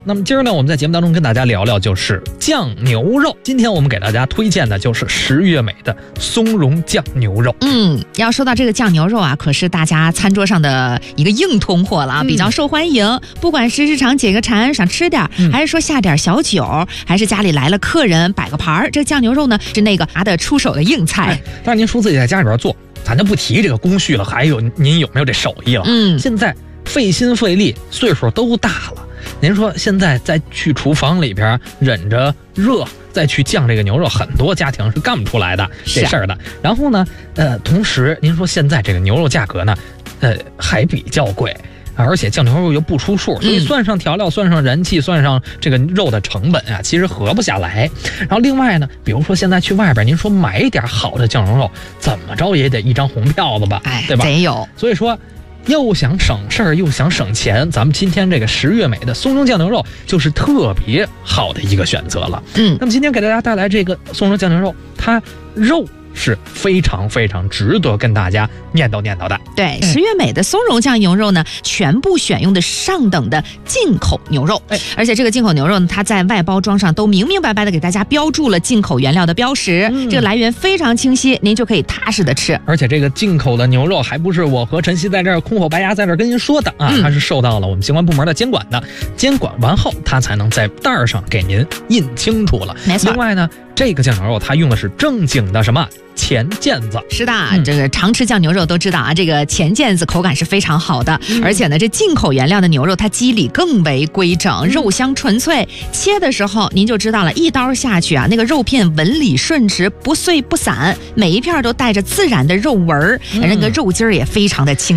那么今儿呢，我们在节目当中跟大家聊聊就是酱牛肉。今天我们给大家推荐的就是10月美的松茸酱牛肉。 要说到这个酱牛肉啊，可是大家餐桌上的一个硬通货了啊，比较受欢迎。不管是日常解个馋想吃点，还是说下点小酒，还是家里来了客人摆个盘儿，这酱牛肉呢是那个拿得出手的硬菜。 但是您说自己在家里边做，咱就不提这个工序了，还有您有没有这手艺了？现在费心费力，岁数都大了。您说现在再去厨房里边忍着热再去酱这个牛肉，很多家庭是干不出来的这事儿的。然后呢，同时您说现在这个牛肉价格呢，还比较贵，而且酱牛肉又不出数，所以算上调料，算上人气，算上这个肉的成本啊，其实合不下来。然后另外呢，比如说现在去外边，您说买一点好的酱牛肉，怎么着也得一张红票子吧，对吧？ 得有。 所以说，又想省事儿又想省钱，咱们今天这个10月美的松茸酱牛肉就是特别好的一个选择了。那么今天给大家带来这个松茸酱牛肉，它肉是非常非常值得跟大家念叨的。 对，10月美的松茸酱牛肉呢，全部选用的上等的进口牛肉，而且这个进口牛肉呢，它在外包装上都明明白白的给大家标注了进口原料的标识，这个来源非常清晰，您就可以踏实的吃。 而且这个进口的牛肉还不是我和晨曦在这儿空口白牙在这儿跟您说的啊，它是受到了我们相关部门的监管的，监管完后它才能在袋儿上给您印清楚了。 没错。 另外呢，这个酱牛肉它用的是正经的什么前腱子。 是的，这个常吃酱牛肉都知道啊，这个前腱子口感是非常好的，而且呢，这进口原料的牛肉它肌理更为规整，肉香纯粹，切的时候您就知道了，一刀下去啊，那个肉片纹理顺直，不碎不散，每一片都带着自然的肉纹，那个肉筋儿也非常的清